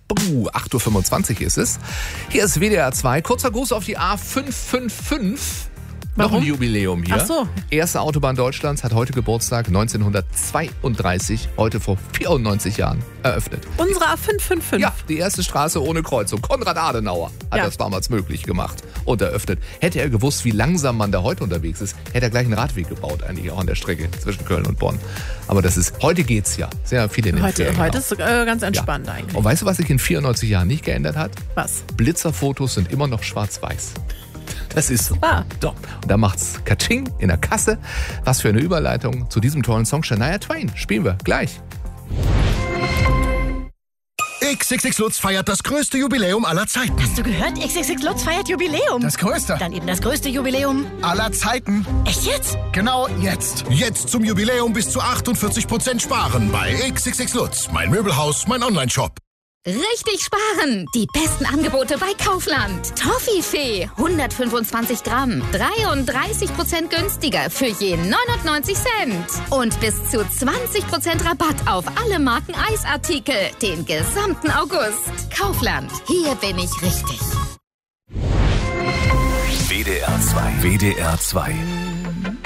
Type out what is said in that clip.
8:25 Uhr ist es. Hier ist WDR 2. Kurzer Gruß auf die A555. Warum? Noch ein Jubiläum hier. Ach so. Erste Autobahn Deutschlands hat heute Geburtstag, 1932, heute vor 94 Jahren eröffnet. Unsere A555. Ja, die erste Straße ohne Kreuzung. Konrad Adenauer hat das damals möglich gemacht und eröffnet. Hätte er gewusst, wie langsam man da heute unterwegs ist, hätte er gleich einen Radweg gebaut, eigentlich auch an der Strecke zwischen Köln und Bonn. Aber heute geht's ja. Sehr viele in den Ferien Heute auch. ist ganz entspannt eigentlich. Und weißt du, was sich in 94 Jahren nicht geändert hat? Was? Blitzerfotos sind immer noch schwarz-weiß. Das ist so. Ah. Doch. Und da macht's Katsching in der Kasse. Was für eine Überleitung zu diesem tollen Song Shania Twain. Spielen wir gleich. XXX Lutz feiert das größte Jubiläum aller Zeiten. Hast du gehört? XXX Lutz feiert Jubiläum. Das größte Dann eben das größte Jubiläum. aller Zeiten. Echt jetzt? Genau jetzt. Jetzt zum Jubiläum bis zu 48% sparen bei XXX Lutz. Mein Möbelhaus, mein Onlineshop. Richtig sparen! Die besten Angebote bei Kaufland. Toffifee 125 Gramm, 33% günstiger für je 99 Cent. Und bis zu 20% Rabatt auf alle Marken Eisartikel den gesamten August. Kaufland, hier bin ich richtig. WDR 2. WDR 2.